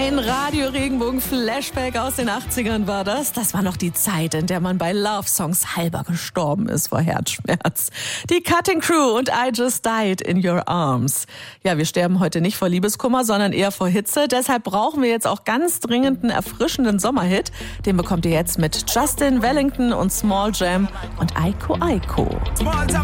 Ein Radio-Regenbogen-Flashback aus den 80ern war das. Das war noch die Zeit, in der man bei Love-Songs halber gestorben ist vor Herzschmerz. Die Cutting Crew und I Just Died in Your Arms. Ja, wir sterben heute nicht vor Liebeskummer, sondern eher vor Hitze. Deshalb brauchen wir jetzt auch ganz dringend einen erfrischenden Sommerhit. Den bekommt ihr jetzt mit Justin Wellington und Small Jam und Aiko Aiko.